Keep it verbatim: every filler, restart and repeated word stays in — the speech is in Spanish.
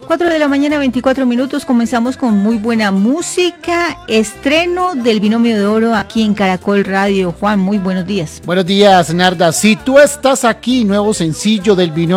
cuatro de la mañana, veinticuatro minutos. Comenzamos con muy buena música. Estreno del Binomio de Oro aquí en Caracol Radio. Juan, muy buenos días. Buenos días, Narda. Si tú estás aquí, nuevo sencillo del Binomio